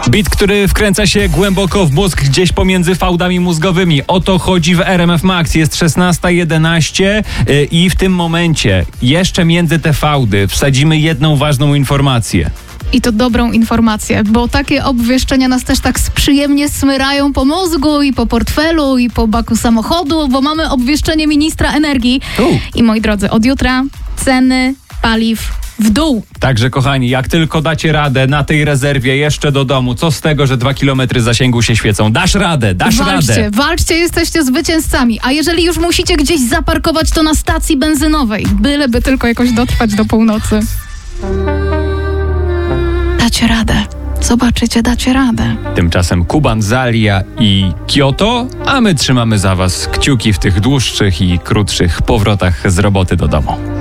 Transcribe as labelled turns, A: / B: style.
A: Beat, który wkręca się głęboko w mózg, gdzieś pomiędzy fałdami mózgowymi. O to chodzi w RMF Max. Jest 16:11 i w tym momencie jeszcze między te fałdy wsadzimy jedną ważną informację.
B: I to dobrą informację, bo takie obwieszczenia nas też tak przyjemnie smyrają po mózgu i po portfelu i po baku samochodu, bo mamy obwieszczenie ministra energii. I moi drodzy, od jutra ceny paliw w dół.
A: Także kochani, jak tylko dacie radę na tej rezerwie jeszcze do domu, co z tego, że 2 kilometry zasięgu się świecą? Dasz radę,
B: Walczcie, jesteście zwycięzcami. A jeżeli już musicie gdzieś zaparkować, to na stacji benzynowej. Byleby tylko jakoś dotrwać do północy. Dacie radę. Zobaczycie, dacie radę.
A: Tymczasem Kuban, Zalia i Kyoto, a my trzymamy za was kciuki w tych dłuższych i krótszych powrotach z roboty do domu.